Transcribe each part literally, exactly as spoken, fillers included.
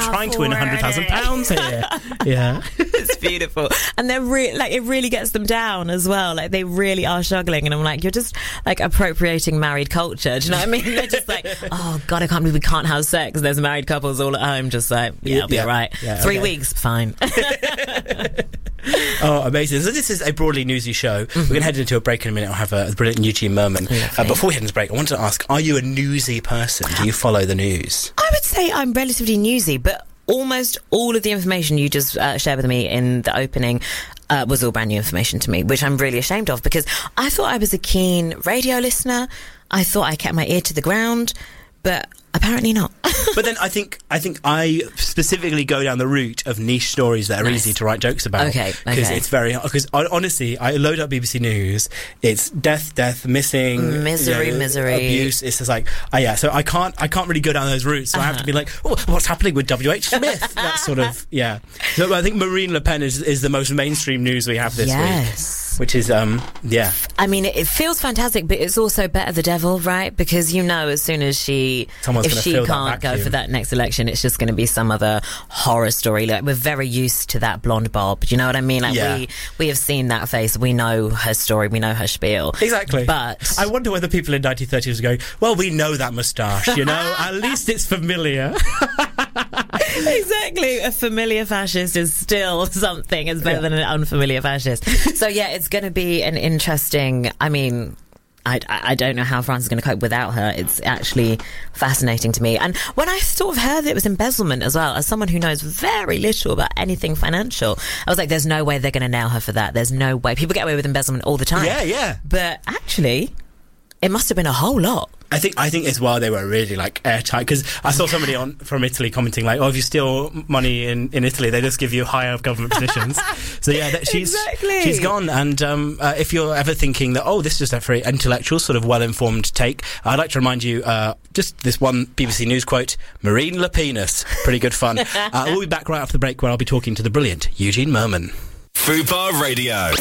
trying to win one hundred thousand pounds here. Yeah. It's beautiful. And they're re- like, it really gets them down as well. Like, they really are struggling. And I'm like, you're just like appropriating married culture. Do you know what I mean? They're just like, oh God, I can't believe we can't have sex. There's married couples all at home just like, yeah, I'll be yeah. all right. Yeah, Three okay. weeks, fine. Oh, amazing. So this is a broadly newsy show. Mm-hmm. We're going to head into a break in a minute. I'll have a, a brilliant Eugene Merman. Uh, before we head into break, I wanted to ask, are you a newsy person? Do you follow the news? I would say I'm relatively newsy, but almost all of the information you just uh, shared with me in the opening uh, was all brand new information to me, which I'm really ashamed of, because I thought I was a keen radio listener. I thought I kept my ear to the ground, but apparently not. But then I think I think I specifically go down the route of niche stories that are Nice. easy to write jokes about. Okay, Because okay. it's very... Because honestly, I load up B B C News, it's death, death, missing... Misery, you know, misery. Abuse. It's just like... Oh yeah, so I can't I can't really go down those routes. So uh-huh. I have to be like, oh, what's happening with W H Smith? That sort of... Yeah. So I think Marine Le Pen is, is the most mainstream news we have this yes. week. Which is, um, yeah. I mean, it, it feels fantastic, but it's also better the devil, right? Because you know, as soon as she, Someone's if gonna she fill that can't go vacuum. for that next election, it's just going to be some other horror story. Like, we're very used to that blonde bob. Do you know what I mean? Like, Yeah. we we have seen that face. We know her story. We know her spiel. Exactly. But I wonder whether people in nineteen thirty was going, well, we know that moustache, you know? At least it's familiar. Exactly. A familiar fascist is still something. It's better Yeah. than an unfamiliar fascist. So, yeah, it's going to be an interesting... I mean... I, I don't know how France is going to cope without her. It's actually fascinating to me. And when I sort of heard that it was embezzlement as well, as someone who knows very little about anything financial, I was like, there's no way they're going to nail her for that. There's no way. People get away with embezzlement all the time. Yeah, yeah. But actually, it must have been a whole lot. I think I think it's why they were really like airtight, because I saw somebody on from Italy commenting like, oh, if you steal money in, in Italy, they just give you higher government positions. So yeah, that, she's Exactly. she's gone. And um, uh, if you're ever thinking that, oh, this is just a very intellectual, sort of well-informed take, I'd like to remind you uh, just this one B B C News quote: Marine Le Penis. Pretty good fun. uh, we'll be back right after the break, where I'll be talking to the brilliant Eugene Merman. Fubar Radio.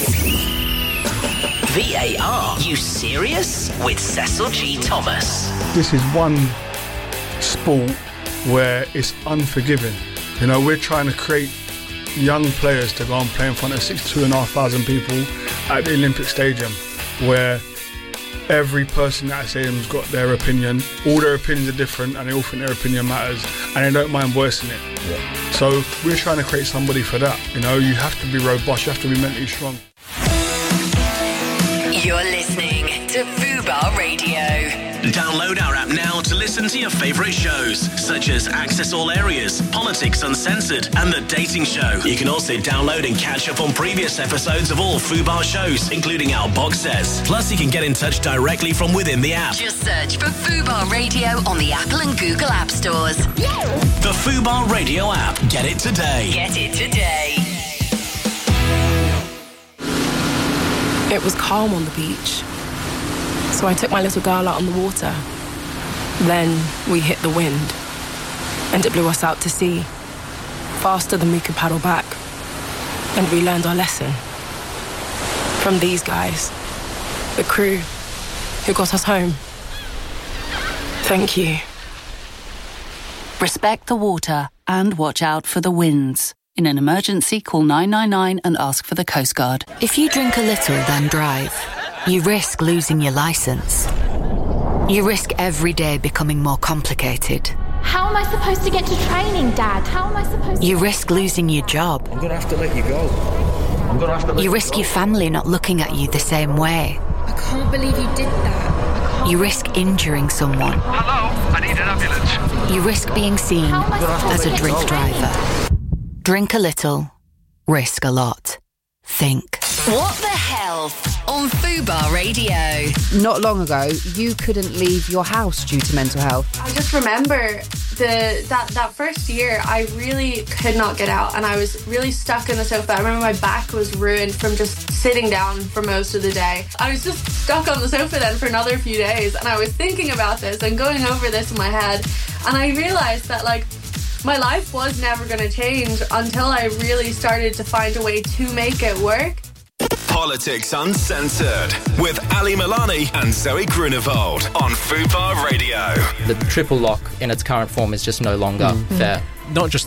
V A R, you serious? With Cecil G. Thomas. This is one sport where it's unforgiving. You know, we're trying to create young players to go and play in front of sixty-two and a half thousand people at the Olympic Stadium, where every person at that stadium's got their opinion. All their opinions are different, and they all think their opinion matters, and they don't mind voicing it. Yeah. So we're trying to create somebody for that. You know, you have to be robust, you have to be mentally strong. You're listening to Fubar Radio. Download our app now to listen to your favourite shows, such as Access All Areas, Politics Uncensored, and The Dating Show. You can also download and catch up on previous episodes of all Fubar shows, including our box sets. Plus, you can get in touch directly from within the app. Just search for Fubar Radio on the Apple and Google App Stores. The Fubar Radio app. Get it today. Get it today. It was calm on the beach, so I took my little girl out on the water. Then we hit the wind, and it blew us out to sea, faster than we could paddle back. And we learned our lesson from these guys, the crew who got us home. Thank you. Respect the water and watch out for the winds. In an emergency, call nine nine nine and ask for the Coast Guard. If you drink a little, then drive. You risk losing your licence. You risk every day becoming more complicated. How am I supposed to get to training, Dad? How am I supposed to... You risk losing your job. I'm going to have to let you go. I'm going to have to let You you risk go. your family not looking at you the same way. I can't believe you did that. You risk injuring someone. Hello, I need an ambulance. You risk being seen as a drink driver. Drink a little, risk a lot. Think. What the Health on Fubar Radio. Not long ago, you couldn't leave your house due to mental health. I just remember the that, that first year, I really could not get out, and I was really stuck in the sofa. I remember my back was ruined from just sitting down for most of the day. I was just stuck on the sofa then for another few days, and I was thinking about this and going over this in my head, and I realised that, like, my life was never going to change until I really started to find a way to make it work. Politics Uncensored with Ali Milani and Zoe Grunewald on Fubar Radio. The triple lock in its current form is just no longer mm. fair. Not just